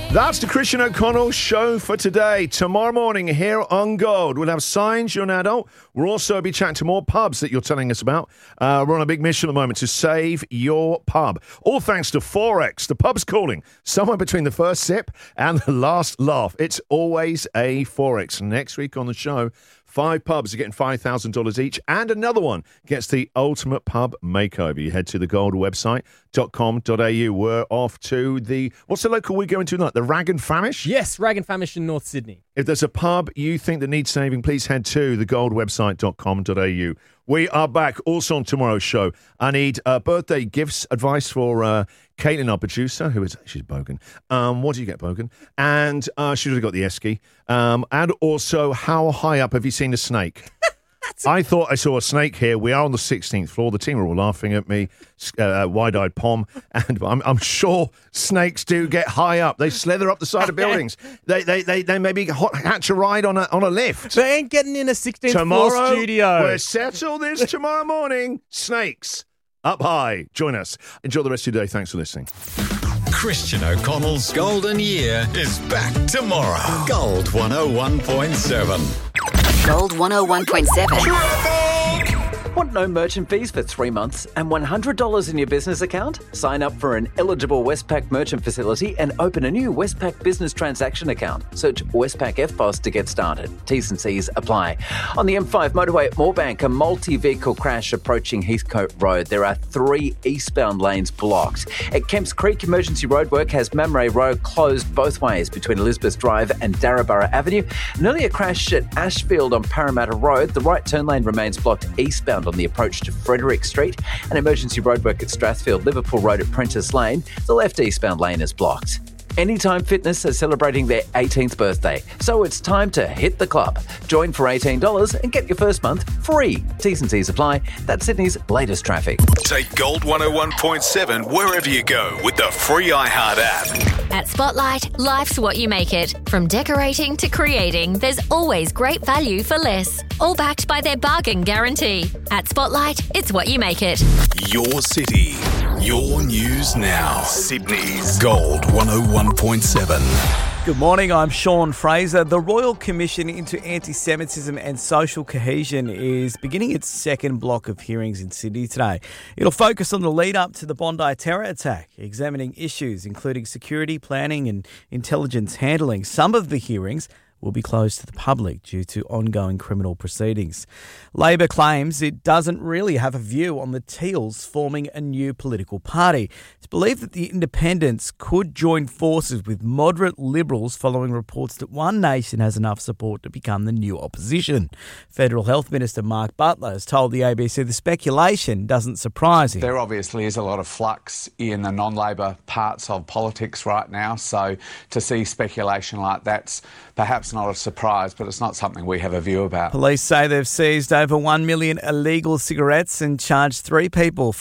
That's the Christian O'Connell Show for today. Tomorrow morning here on Gold, we'll have Signs You're an Adult. We'll also be chatting to more pubs that you're telling us about. We're on a big mission at the moment to save your pub. All thanks to Forex. The pub's calling. Somewhere between the first sip and the last laugh. It's always a Forex. Next week on the show, 5 pubs are getting $5,000 each, and another one gets the ultimate pub makeover. You head to thegoldwebsite.com.au. We're off to what's the local we're going to tonight? The Rag and Famish? Yes, Rag and Famish in North Sydney. If there's a pub you think that needs saving, please head to thegoldwebsite.com.au. We are back also on tomorrow's show. I need birthday gifts, advice for Caitlin, our producer, she's Bogan. What do you get, Bogan? And she's already got the esky. And also, how high up have you seen a snake? I thought I saw a snake here. We are on the 16th floor. The team are all laughing at me, wide-eyed pom. And I'm sure snakes do get high up. They slither up the side of buildings. They maybe hatch a ride on a lift. They ain't getting in a 16th floor studio. We'll settle this tomorrow morning. Snakes up high. Join us. Enjoy the rest of your day. Thanks for listening. Christian O'Connell's Golden Year is back tomorrow. Gold 101.7. Gold 101.7. Want no merchant fees for 3 months and $100 in your business account? Sign up for an eligible Westpac merchant facility and open a new Westpac business transaction account. Search Westpac FBOS to get started. T's and C's apply. On the M5 motorway at Moorebank, a multi-vehicle crash approaching Heathcote Road. There are 3 eastbound lanes blocked. At Kemps Creek, emergency roadwork has Mamre Road closed both ways between Elizabeth Drive and Darrabara Avenue. An earlier crash at Ashfield on Parramatta Road. The right turn lane remains blocked eastbound on the approach to Frederick Street. An emergency roadwork at Strathfield, Liverpool Road at Prentice Lane. The left eastbound lane is blocked. Anytime Fitness are celebrating their 18th birthday, so it's time to hit the club. Join for $18 and get your first month free. T's and C's apply. That's Sydney's latest traffic. Take Gold 101.7 wherever you go with the free iHeart app. At Spotlight, life's what you make it. From decorating to creating, there's always great value for less. All backed by their bargain guarantee. At Spotlight, it's what you make it. Your city, your news now. Sydney's Gold 101.7. Good morning, I'm Sean Fraser. The Royal Commission into Anti-Semitism and Social Cohesion is beginning its second block of hearings in Sydney today. It'll focus on the lead-up to the Bondi terror attack, examining issues including security, planning and intelligence handling. Some of the hearings will be closed to the public due to ongoing criminal proceedings. Labor claims it doesn't really have a view on the Teals forming a new political party. It's believed that the independents could join forces with moderate Liberals following reports that One Nation has enough support to become the new opposition. Federal Health Minister Mark Butler has told the ABC the speculation doesn't surprise him. There obviously is a lot of flux in the non-Labor parts of politics right now, so to see speculation like that's perhaps not a surprise, but it's not something we have a view about. Police say they've seized over 1 million illegal cigarettes and charged 3 people